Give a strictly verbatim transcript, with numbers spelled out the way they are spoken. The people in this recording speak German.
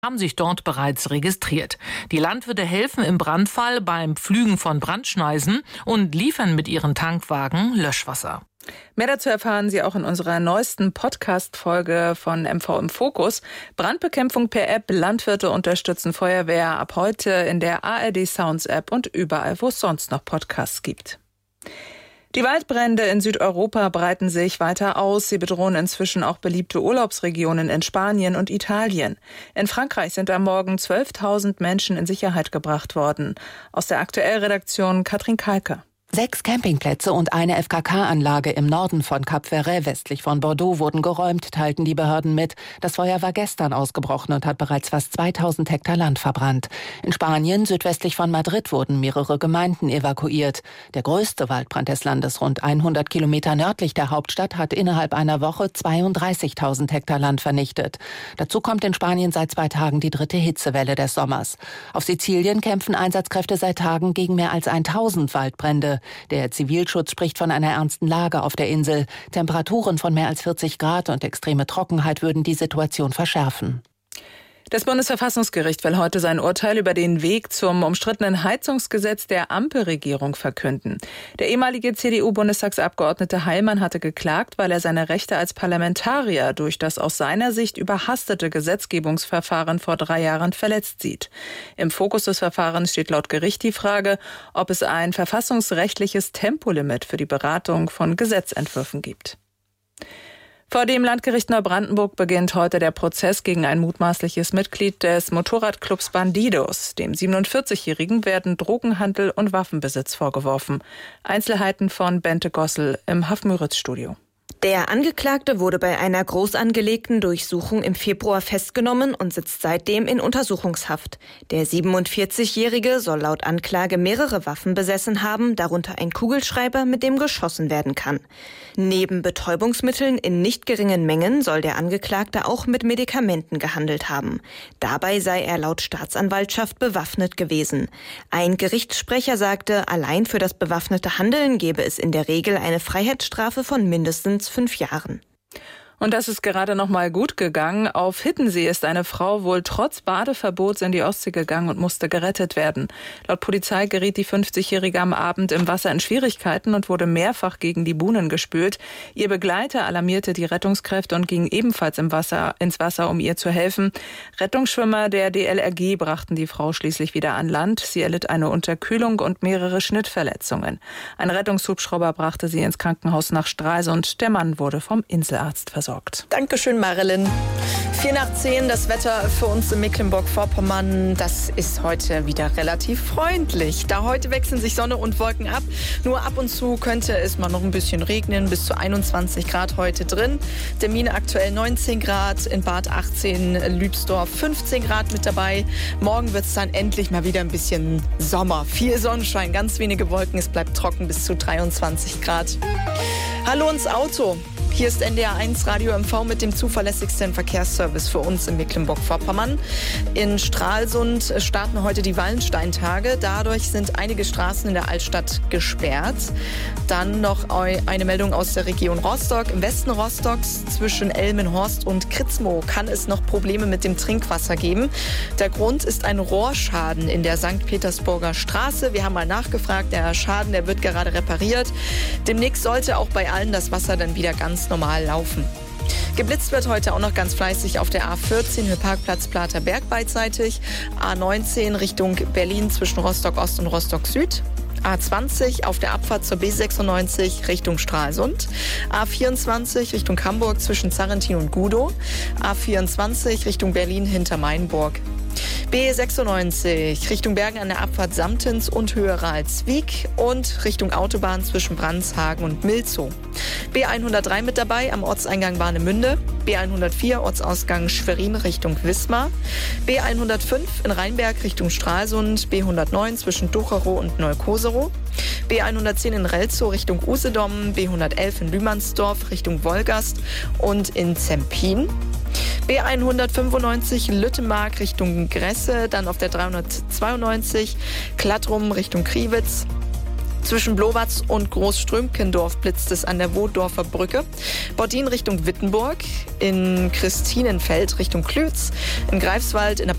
haben sich dort bereits registriert. Die Landwirte helfen im Brandfall beim Pflügen von Brandschneisen und liefern mit ihren Tankwagen Löschwasser. Mehr dazu erfahren Sie auch in unserer neuesten Podcast-Folge von M V im Fokus. Brandbekämpfung per App, Landwirte unterstützen Feuerwehr ab heute in der A R D Sounds App und überall, wo es sonst noch Podcasts gibt. Die Waldbrände in Südeuropa breiten sich weiter aus. Sie bedrohen inzwischen auch beliebte Urlaubsregionen in Spanien und Italien. In Frankreich sind am Morgen zwölftausend Menschen in Sicherheit gebracht worden. Aus der Aktuell-Redaktion Katrin Kalke. Sechs Campingplätze und eine F K K-Anlage im Norden von Cap Ferret, westlich von Bordeaux, wurden geräumt, teilten die Behörden mit. Das Feuer war gestern ausgebrochen und hat bereits fast zweitausend Hektar Land verbrannt. In Spanien, südwestlich von Madrid, wurden mehrere Gemeinden evakuiert. Der größte Waldbrand des Landes, rund hundert Kilometer nördlich der Hauptstadt, hat innerhalb einer Woche zweiunddreißigtausend Hektar Land vernichtet. Dazu kommt in Spanien seit zwei Tagen die dritte Hitzewelle des Sommers. Auf Sizilien kämpfen Einsatzkräfte seit Tagen gegen mehr als tausend Waldbrände. Der Zivilschutz spricht von einer ernsten Lage auf der Insel. Temperaturen von mehr als vierzig Grad und extreme Trockenheit würden die Situation verschärfen. Das Bundesverfassungsgericht will heute sein Urteil über den Weg zum umstrittenen Heizungsgesetz der Ampelregierung verkünden. Der ehemalige C D U-Bundestagsabgeordnete Heilmann hatte geklagt, weil er seine Rechte als Parlamentarier durch das aus seiner Sicht überhastete Gesetzgebungsverfahren vor drei Jahren verletzt sieht. Im Fokus des Verfahrens steht laut Gericht die Frage, ob es ein verfassungsrechtliches Tempolimit für die Beratung von Gesetzentwürfen gibt. Vor dem Landgericht Neubrandenburg beginnt heute der Prozess gegen ein mutmaßliches Mitglied des Motorradclubs Bandidos. Dem siebenundvierzigjährigen werden Drogenhandel und Waffenbesitz vorgeworfen. Einzelheiten von Bente Gossel im Haff-Müritz-Studio. Der Angeklagte wurde bei einer groß angelegten Durchsuchung im Februar festgenommen und sitzt seitdem in Untersuchungshaft. Der siebenundvierzigjährige soll laut Anklage mehrere Waffen besessen haben, darunter ein Kugelschreiber, mit dem geschossen werden kann. Neben Betäubungsmitteln in nicht geringen Mengen soll der Angeklagte auch mit Medikamenten gehandelt haben. Dabei sei er laut Staatsanwaltschaft bewaffnet gewesen. Ein Gerichtssprecher sagte, allein für das bewaffnete Handeln gebe es in der Regel eine Freiheitsstrafe von mindestens fünf Jahren. Und das ist gerade noch mal gut gegangen. Auf Hittensee ist eine Frau wohl trotz Badeverbots in die Ostsee gegangen und musste gerettet werden. Laut Polizei geriet die fünfzigjährige am Abend im Wasser in Schwierigkeiten und wurde mehrfach gegen die Buhnen gespült. Ihr Begleiter alarmierte die Rettungskräfte und ging ebenfalls im Wasser, ins Wasser, um ihr zu helfen. Rettungsschwimmer der D L R G brachten die Frau schließlich wieder an Land. Sie erlitt eine Unterkühlung und mehrere Schnittverletzungen. Ein Rettungshubschrauber brachte sie ins Krankenhaus nach Stralsund. Der Mann wurde vom Inselarzt versorgt. Dankeschön, Marilyn. Vier nach zehn, das Wetter für uns in Mecklenburg-Vorpommern, das ist heute wieder relativ freundlich. Da heute wechseln sich Sonne und Wolken ab. Nur ab und zu könnte es mal noch ein bisschen regnen, bis zu einundzwanzig Grad heute drin. Termine aktuell neunzehn Grad, in Bad achtzehn, Lübsdorf fünfzehn Grad mit dabei. Morgen wird es dann endlich mal wieder ein bisschen Sommer. Viel Sonnenschein, ganz wenige Wolken, es bleibt trocken bis zu dreiundzwanzig Grad. Hallo ins Auto. Hier ist N D R eins Radio M V mit dem zuverlässigsten Verkehrsservice für uns in Mecklenburg-Vorpommern. In Stralsund starten heute die Wallensteintage. Dadurch sind einige Straßen in der Altstadt gesperrt. Dann noch eine Meldung aus der Region Rostock. Im Westen Rostocks zwischen Elmenhorst und Kritzmo kann es noch Probleme mit dem Trinkwasser geben. Der Grund ist ein Rohrschaden in der Sankt Petersburger Straße. Wir haben mal nachgefragt. Der Schaden, der wird gerade repariert. Demnächst sollte auch bei allen das Wasser dann wieder ganz normal laufen. Geblitzt wird heute auch noch ganz fleißig auf der A vierzehn, Parkplatz Platerberg beidseitig, A neunzehn Richtung Berlin zwischen Rostock Ost und Rostock Süd, A zwanzig auf der Abfahrt zur B sechsundneunzig Richtung Stralsund, A vierundzwanzig Richtung Hamburg zwischen Zarrentin und Gudow, A vierundzwanzig Richtung Berlin hinter Mainburg. B sechsundneunzig Richtung Bergen an der Abfahrt Samtens und Höhe-Ralswiek und Richtung Autobahn zwischen Brandshagen und Milzow. B hundertdrei mit dabei am Ortseingang Warnemünde, B hundertvier Ortsausgang Schwerin Richtung Wismar, B hundertfünf in Rheinberg Richtung Stralsund, B hundertneun zwischen Docherow und Neukoserow, B hundertzehn in Relzow Richtung Usedom, B hundertelf in Lühmannsdorf Richtung Wolgast und in Zempin. B hundertfünfundneunzig Lüttemark Richtung Gresse, dann auf der dreihundertzweiundneunzig Klattrum Richtung Kriwitz. Zwischen Blowatz und Großströmkendorf blitzt es an der Wohdorfer Brücke. Bordin Richtung Wittenburg, in Christinenfeld Richtung Klütz, in Greifswald in der